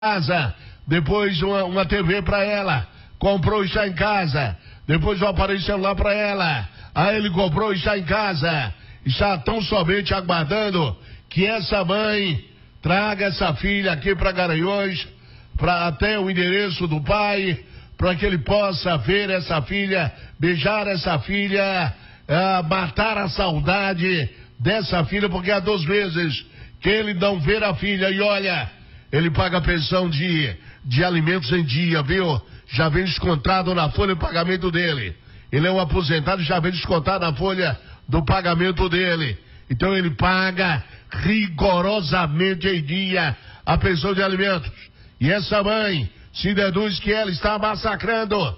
casa, depois uma TV para ela, comprou e está em casa, depois um aparelho celular para ela, aí ele comprou e está em casa, está tão somente aguardando que essa mãe traga essa filha aqui para Garanhuns, para até o endereço do pai, para que ele possa ver essa filha, beijar essa filha, matar a saudade dessa filha, porque há 2 meses que ele não vê a filha. E olha, ele paga a pensão de alimentos em dia, viu? Já vem descontado na folha de pagamento dele. Ele é um aposentado, já vem descontado na folha do pagamento dele. Então ele paga rigorosamente em dia a pensão de alimentos. E essa mãe se deduz que ela está massacrando,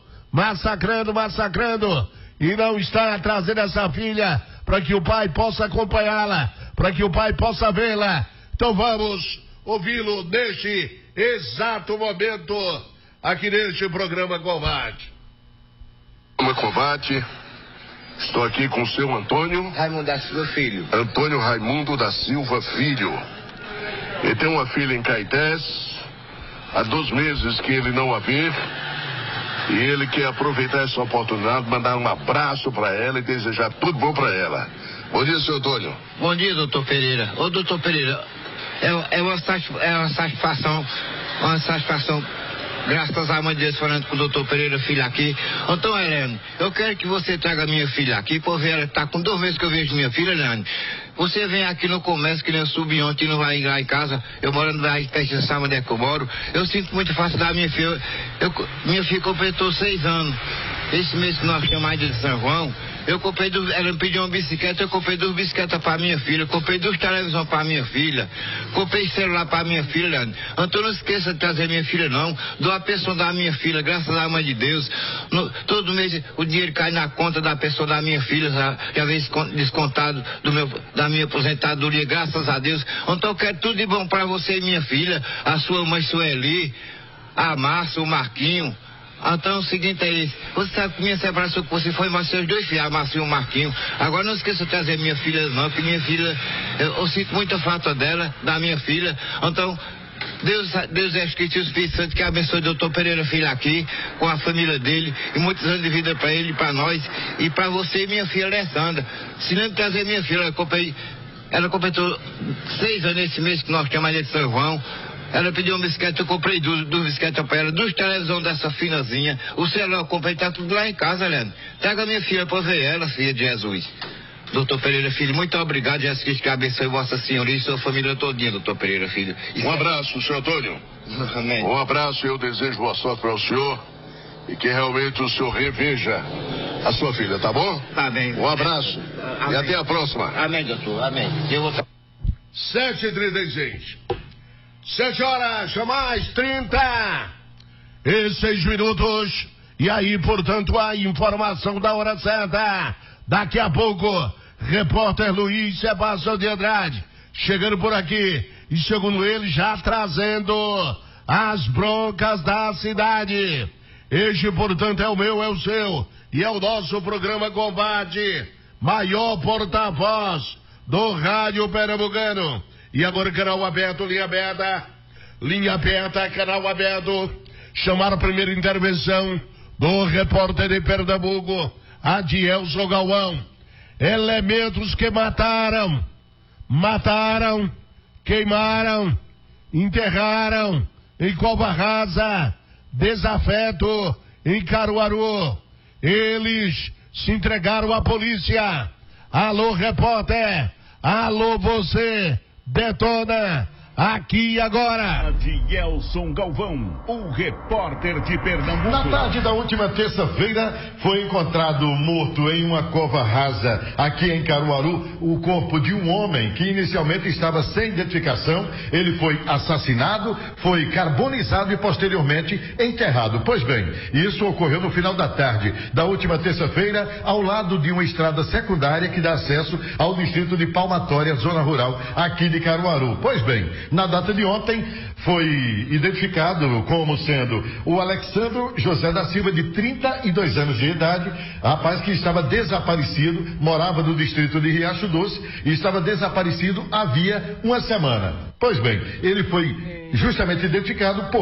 e não está trazendo essa filha para que o pai possa acompanhá-la, para que o pai possa vê-la. Então vamos ouvi-lo neste exato momento, aqui neste programa Combate. Combate, estou aqui com o seu Antônio Raimundo da Silva Filho. Antônio Raimundo da Silva Filho. Ele tem uma filha em Caetés, há 2 meses que ele não a vê, e ele quer aproveitar essa oportunidade, mandar um abraço para ela e desejar tudo bom para ela. Bom dia, seu Antônio. Bom dia, doutor Pereira. Ô, doutor Pereira, é uma satisfação, graças à mãe de Deus, falando com o doutor Pereira, filho aqui. Então, Helene, eu quero que você traga minha filha aqui, por ver, ela tá com 2 meses que eu vejo minha filha, Helene. Você vem aqui no comércio, que nem eu subi ontem, não vai ir lá em casa, eu moro na perto de onde é que eu moro. Eu sinto muito fácil da minha filha. Minha filha completou 6 anos. Esse mês que nós chamamos de São João, ela me pediu uma bicicleta, eu comprei 2 bicicletas para minha filha, comprei 2 televisões para minha filha, comprei celular para minha filha. Então não esqueça de trazer minha filha não, dou a pensão da minha filha, graças à mãe de Deus. Todo mês o dinheiro cai na conta da pessoa da minha filha, já vem descontado da minha aposentadoria, graças a Deus. Então eu quero tudo de bom para você e minha filha, a sua mãe Sueli, a Márcia, o Marquinho. Então o seguinte é isso, você sabe que minha separação com você foi mais seus 2 filhos, a Márcia e o Marquinho. Agora não esqueça de trazer minha filha não, porque minha filha, eu sinto muita falta dela, da minha filha. Então Deus é escrito e o Espírito Santo que abençoe o doutor Pereira Filho aqui, com a família dele, e muitos anos de vida para ele e para nós, e para você e minha filha Alessandra. Se não trazer minha filha, ela completou 6 anos esse mês que nós chamamos de São João. Ela pediu uma bicicleta, eu comprei 2 bicicletas para ela, 2 televisões dessa finazinha, o celular eu comprei, tá tudo lá em casa, Leandro. Traga minha filha para ver ela, filha de Jesus. Doutor Pereira Filho, muito obrigado, Jesus Cristo, que abençoe Vossa Senhoria e sua família todinha, doutor Pereira Filho. Um abraço, senhor Antônio. Amém. Um abraço, eu desejo boa sorte para o senhor e que realmente o senhor reveja a sua filha, tá bom? Tá bem. Um abraço. Amém. E até a próxima. Amém, doutor, amém. Eu vou... 7h36. 7 horas, mais 36 minutos. E aí, portanto, a informação da hora certa. Daqui a pouco, repórter Luiz Sebastião de Andrade chegando por aqui. E segundo ele, já trazendo as broncas da cidade. Este, portanto, é o meu, é o seu. E é o nosso programa Combate, maior porta-voz do rádio pernambucano. E agora canal aberto, linha aberta, canal aberto. Chamar a primeira intervenção do repórter de Pernambuco, Adielson Galvão. Elementos que mataram, queimaram, enterraram em Cova Rasa, desafeto em Caruaru. Eles se entregaram à polícia. Alô, repórter, alô, você. Detona aqui agora. Adielson Galvão, o repórter de Pernambuco. Na tarde da última terça-feira foi encontrado morto em uma cova rasa aqui em Caruaru o corpo de um homem que inicialmente estava sem identificação. Ele foi assassinado, foi carbonizado e posteriormente enterrado. Pois bem, isso ocorreu no final da tarde da última terça-feira ao lado de uma estrada secundária que dá acesso ao distrito de Palmatória, zona rural aqui de Caruaru. Pois bem, Na data de ontem, foi identificado como sendo o Alexandro José da Silva, de 32 anos de idade, rapaz que estava desaparecido, morava no distrito de Riacho Doce e estava desaparecido havia uma semana. Pois bem, ele foi justamente identificado por